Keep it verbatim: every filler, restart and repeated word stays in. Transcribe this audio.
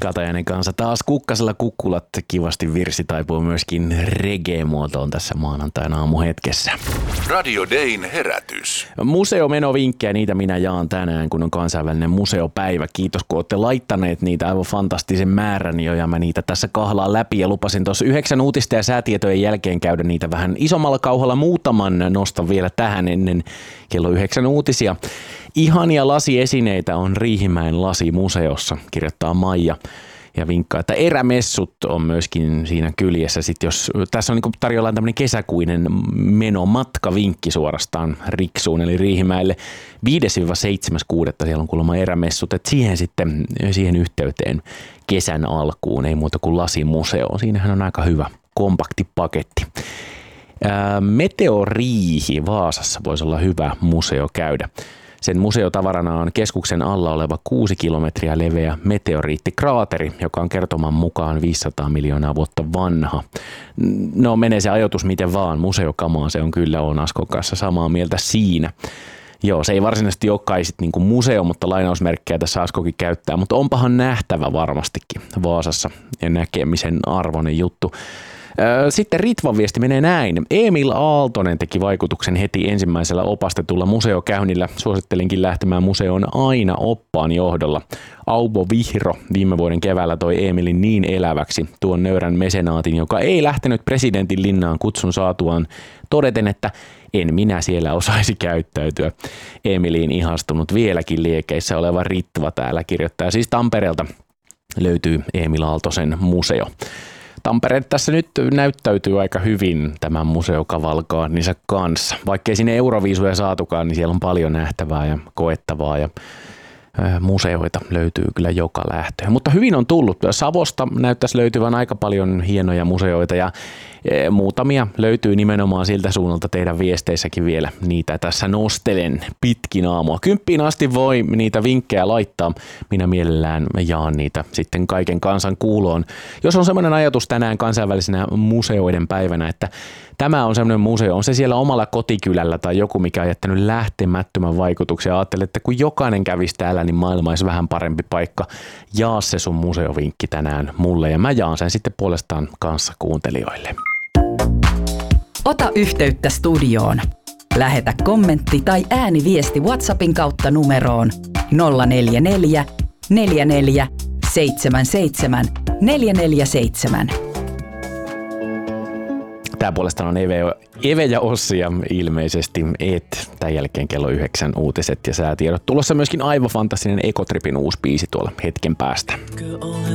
Katajainen kanssa taas Kukkasella kukkulat. Kivasti virsi taipuu myöskin reggae-muotoon tässä maanantaina aamuhetkessä. Radio Dayn herätys. Museomenovinkkejä, niitä minä jaan tänään, kun on kansainvälinen museopäivä. Kiitos, kun olette laittaneet niitä aivan fantastisen määrän jo, ja mä niitä tässä kahlaan läpi. Ja lupasin tuossa yhdeksän uutista ja säätietojen jälkeen käydä niitä vähän isommalla kauhalla. Muutaman nostan vielä tähän ennen kello yhdeksän uutisia. Ihania lasiesineitä on Riihimäen lasimuseossa, kirjoittaa Maija. Ja vinkkaa, että erämessut on myöskin siinä kyljessä. Sitten jos tässä on niin tarjolla tämmöinen kesäkuinen menomatkavinkki suorastaan Riksuun, eli Riihimäelle viides seitsemäs kuudetta siellä on kuulemma erämessut. Että siihen sitten, siihen yhteyteen kesän alkuun ei muuta kuin lasimuseo. Siinähän on aika hyvä kompakti paketti. Ää, Meteoriihi Vaasassa voisi olla hyvä museo käydä. Sen museotavarana on keskuksen alla oleva kuusi kilometriä leveä meteoriittikraateri, joka on kertoman mukaan viisisataa miljoonaa vuotta vanha. No menee se ajoitus miten vaan, museokamaa se on kyllä, on Askon kanssa samaa mieltä siinä. Joo, se ei varsinaisesti ole kai sit niinku museo, mutta lainausmerkkejä tässä Askokin käyttää, mutta onpahan nähtävä varmastikin Vaasassa ja näkemisen arvoinen juttu. Sitten Ritvan viesti menee näin. Emil Aaltonen teki vaikutuksen heti ensimmäisellä opastetulla museokäynnillä. Suosittelinkin lähtemään museoon aina oppaan johdolla. Aubo Vihro viime vuoden keväällä toi Emilin niin eläväksi tuon nöyrän mesenaatin, joka ei lähtenyt presidentin linnaan kutsun saatuaan, todeten, että en minä siellä osaisi käyttäytyä. Emiliin ihastunut vieläkin liekeissä oleva Ritva täällä kirjoittaa. Siis Tampereelta löytyy Emil Aaltosen museo. Tampere tässä nyt näyttäytyy aika hyvin tämän museokavalkaanninsa kanssa. Vaikkei sinne Euroviisuja saatukaan, niin siellä on paljon nähtävää ja koettavaa ja museoita löytyy kyllä joka lähtöön. Mutta hyvin on tullut. Savosta näyttäisi löytyvän aika paljon hienoja museoita ja muutamia löytyy nimenomaan siltä suunnalta teidän viesteissäkin vielä. Niitä tässä nostelen pitkin aamua. Kymppiin asti voi niitä vinkkejä laittaa. Minä mielellään jaan niitä sitten kaiken kansan kuuloon. Jos on semmoinen ajatus tänään kansainvälisenä museoiden päivänä, että tämä on semmoinen museo, on se siellä omalla kotikylällä tai joku, mikä on jättänyt lähtemättömän vaikutuksen. Ajattelet, että kun jokainen kävisi täällä, niin maailma olisi vähän parempi paikka. Jaa se sun museovinkki tänään mulle ja mä jaan sen sitten puolestaan kanssa kuuntelijoille. Ota yhteyttä studioon. Lähetä kommentti tai ääniviesti WhatsAppin kautta numeroon nolla neljä neljä, neljä neljä, seitsemän seitsemän, neljä neljä seitsemän. Tää puolestaan on Eve, Eve ja Ossi ja ilmeisesti et. Tämän jälkeen kello yhdeksän uutiset ja säätiedot. Tulossa myöskin aivan fantastinen Ekotripin uusi biisi tuolla hetken päästä.